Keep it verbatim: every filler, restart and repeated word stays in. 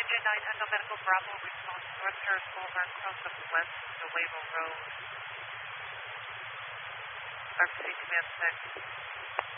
J nine Echo Medical Bravo, response North Terrace Boulevard, cross of West Nuevo Road. R F C Command six.